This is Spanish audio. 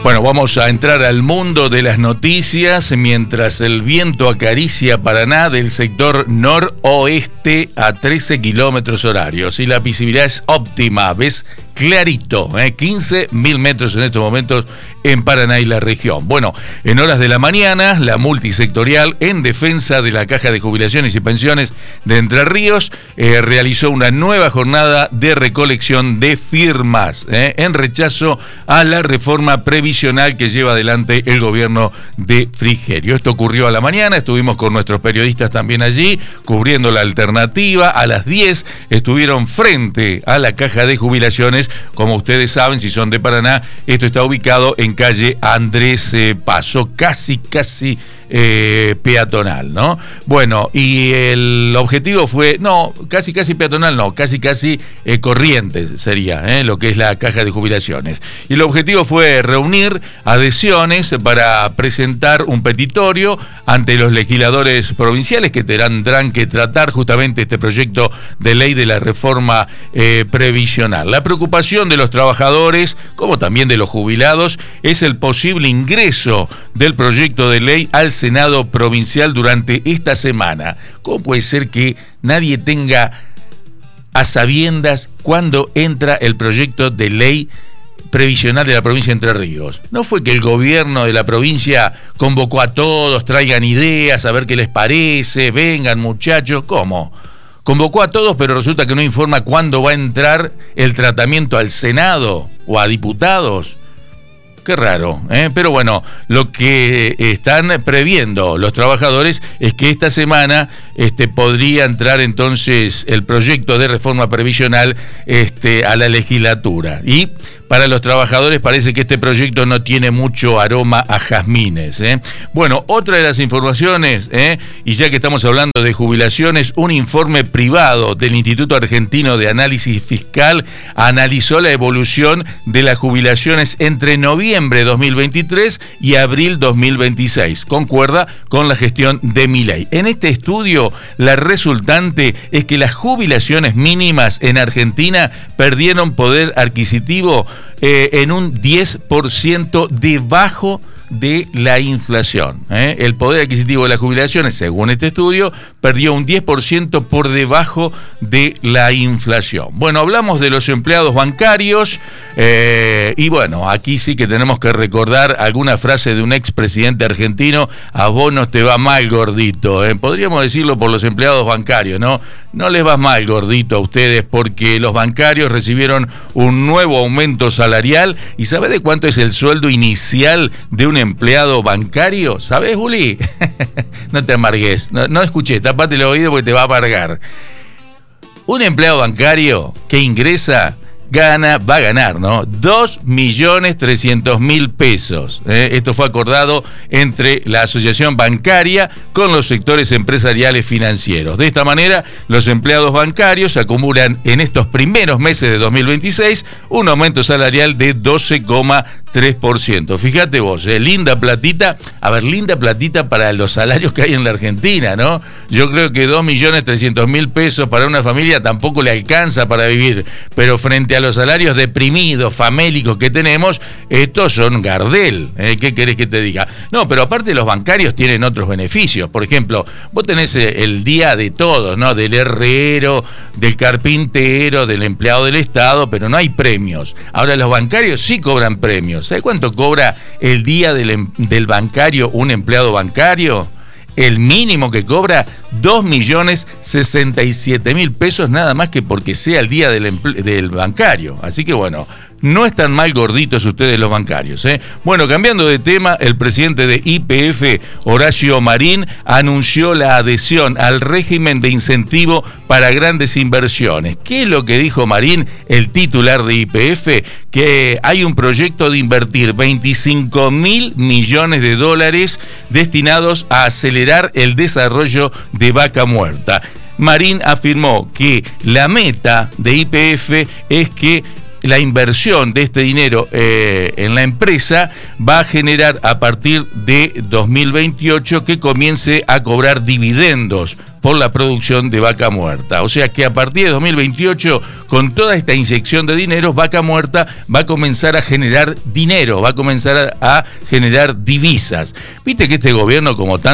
Bueno, vamos a entrar al mundo de las noticias mientras el viento acaricia Paraná del sector noroeste a 13 kilómetros horarios y la visibilidad es óptima, ves clarito, 15.000 metros en estos momentos en Paraná y la región. Bueno, en horas de la mañana, la multisectorial en defensa de la Caja de Jubilaciones y Pensiones de Entre Ríos realizó una nueva jornada de recolección de firmas en rechazo a la reforma previsional que lleva adelante el gobierno de Frigerio. Esto ocurrió a la mañana, estuvimos con nuestros periodistas también allí, cubriendo la alternativa. A las 10 estuvieron frente a la Caja de Jubilaciones. Como ustedes saben, si son de Paraná, esto está ubicado en calle Andrés Paso, casi peatonal, ¿no? Bueno, y el objetivo fue, casi peatonal, casi Corrientes sería, lo que es la Caja de Jubilaciones. Y el objetivo fue reunir adhesiones para presentar un petitorio ante los legisladores provinciales que tendrán que tratar justamente este proyecto de ley de la reforma previsional. La preocupación de los trabajadores, como también de los jubilados, es el posible ingreso del proyecto de ley al Senado provincial durante esta semana. ¿Cómo puede ser que nadie tenga a sabiendas cuándo entra el proyecto de ley previsional de la provincia de Entre Ríos? ¿No fue que el gobierno de la provincia convocó a todos, traigan ideas, a ver qué les parece, vengan muchachos? ¿Cómo? Convocó a todos, pero resulta que no informa cuándo va a entrar el tratamiento al Senado o a diputados. Qué raro, Pero bueno, lo que están previendo los trabajadores es que esta semana podría entrar entonces el proyecto de reforma previsional a la legislatura. Y para los trabajadores parece que este proyecto no tiene mucho aroma a jazmines. Bueno, otra de las informaciones, y ya que estamos hablando de jubilaciones, un informe privado del Instituto Argentino de Análisis Fiscal analizó la evolución de las jubilaciones entre noviembre de 2023 y abril 2026. Concuerda con la gestión de Milei. En este estudio, la resultante es que las jubilaciones mínimas en Argentina perdieron poder adquisitivo en un 10% debajo de la inflación. El poder adquisitivo de las jubilaciones, según este estudio, perdió un 10% por debajo de la inflación. Bueno, hablamos de los empleados bancarios y bueno, aquí sí que tenemos que recordar alguna frase de un expresidente argentino: a vos no te va mal, gordito. Podríamos decirlo por los empleados bancarios, ¿no? No les va mal, gordito, a ustedes, porque los bancarios recibieron un nuevo aumento salarial. ¿Y sabés de cuánto es el sueldo inicial de un empleado bancario? ¿Sabés, Juli? No te amargues, no escuché, tapate el oído porque te va a amargar. Un empleado bancario que ingresa va a ganar, ¿no? 2.300.000 pesos. Esto fue acordado entre la asociación bancaria con los sectores empresariales financieros. De esta manera, los empleados bancarios acumulan en estos primeros meses de 2026 un aumento salarial de 12,3%. Fíjate vos, linda platita. A ver, linda platita para los salarios que hay en la Argentina, ¿no? Yo creo que 2.300.000 pesos para una familia tampoco le alcanza para vivir, pero frente a los salarios deprimidos, famélicos que tenemos, estos son Gardel. ¿Qué querés que te diga? No, pero aparte los bancarios tienen otros beneficios. Por ejemplo, vos tenés el día de todos, ¿no? Del herrero, del carpintero, del empleado del Estado, pero no hay premios. Ahora los bancarios sí cobran premios. ¿Sabés cuánto cobra el día del bancario un empleado bancario? El mínimo que cobra, 2.067.000 pesos, nada más que porque sea el día del bancario. Así que bueno, no están mal gorditos ustedes los bancarios, Bueno, cambiando de tema, el presidente de YPF, Horacio Marín, anunció la adhesión al régimen de incentivo para grandes inversiones. ¿Qué es lo que dijo Marín, el titular de YPF? Que hay un proyecto de invertir 25.000 millones de dólares destinados a acelerar el desarrollo de Vaca Muerta. Marín afirmó que la meta de YPF es que la inversión de este dinero en la empresa va a generar a partir de 2028 que comience a cobrar dividendos por la producción de vaca muerta. O sea que a partir de 2028, con toda esta inyección de dinero, Vaca Muerta va a comenzar a generar dinero, va a comenzar a generar divisas. Viste que este gobierno, como tanto